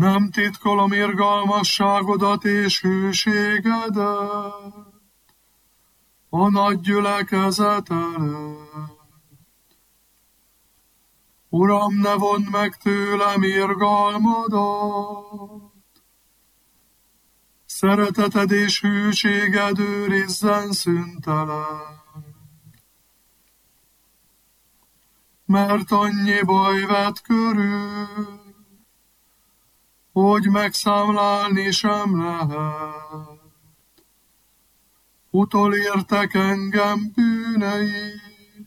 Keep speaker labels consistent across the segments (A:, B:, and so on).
A: Nem titkolom irgalmasságodat és hűségedet a nagy gyülekezet előtt. Uram, ne vondd meg tőlem irgalmadat, szereteted és hűséged őrizzen szüntelen. Mert annyi baj vett körül, hogy megszámlálni sem lehet. Utolértek engem bűneim,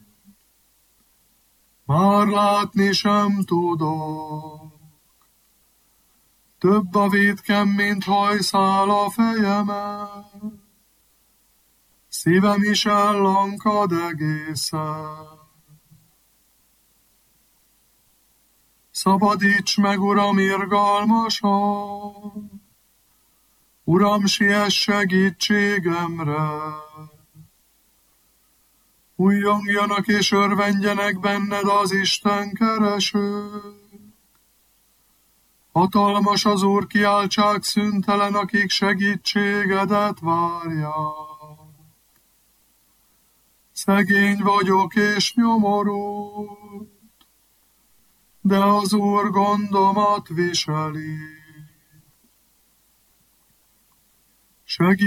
A: már látni sem tudok. Több a vétkem, mint hajszál a fejemen, szívem is ellankad egészen. Szabadíts meg, Uram, irgalmasan, Uram, siess segítségemre. Újjongjanak és örvendjenek benned az Isten keresők. Hatalmas az Úr, kiáltsák szüntelen, akik segítségedet várják. Szegény vagyok és nyomorult, de az Úr gondomat viseli.